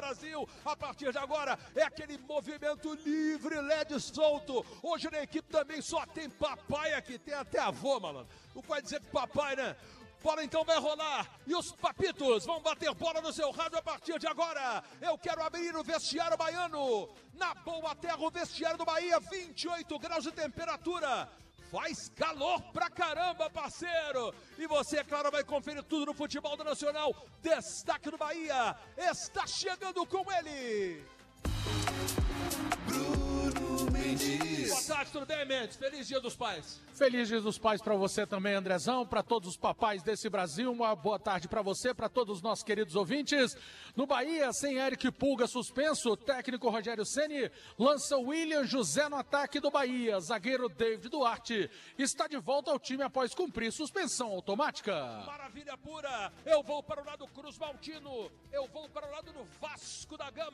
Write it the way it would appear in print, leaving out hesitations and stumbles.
Brasil. A partir de agora é aquele movimento livre, LED solto. Hoje na equipe também só tem papai aqui, tem até avô, malandro. Não pode dizer que papai, né? Bola então vai rolar e os papitos vão bater bola no seu rádio a partir de agora. Eu quero abrir o vestiário baiano. Na Boa Terra, o vestiário do Bahia, 28 graus de temperatura. Faz calor pra caramba, parceiro. E você, é claro, vai conferir tudo no futebol do Nacional. Destaque do Bahia. Está chegando com ele. Bruno Mendes. Boa tarde, tudo bem, Mendes? Feliz Dia dos Pais. Feliz Dia dos Pais para você também, Andrezão, para todos os papais desse Brasil. Uma boa tarde para você, para todos os nossos queridos ouvintes. No Bahia, sem Eric Pulga suspenso, o técnico Rogério Ceni lança William José no ataque do Bahia. Zagueiro David Duarte está de volta ao time após cumprir suspensão automática. Maravilha pura. Eu vou para o lado Cruz Maltino. Eu vou para o lado do Vasco da Gama.